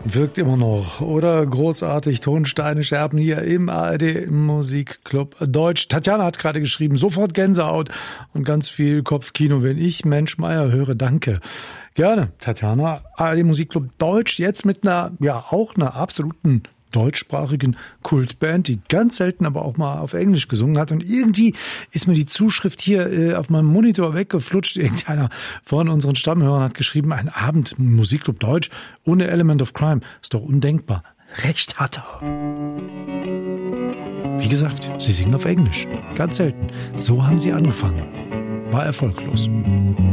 Wirkt immer noch, oder? Großartig, Tonsteine Scherben hier im ARD Musikclub Deutsch. Tatjana hat gerade geschrieben, sofort Gänsehaut und ganz viel Kopfkino, wenn ich Mensch Meier höre. Danke. Gerne, Tatjana. ARD Musikclub Deutsch, jetzt mit einer, ja, auch einer absoluten deutschsprachigen Kultband, die ganz selten aber auch mal auf Englisch gesungen hat. Und irgendwie ist mir die Zuschrift hier auf meinem Monitor weggeflutscht. Irgendeiner von unseren Stammhörern hat geschrieben, ein Abend Musikclub Deutsch ohne Element of Crime ist doch undenkbar. Recht hat er. Wie gesagt, sie singen auf Englisch. Ganz selten. So haben sie angefangen. War erfolglos.